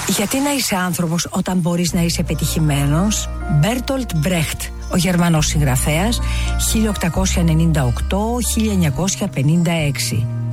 Γιατί να είσαι άνθρωπος όταν μπορείς να είσαι πετυχημένος? Μπέρτολτ Μπρέχτ, ο Γερμανός συγγραφέας, 1898-1956.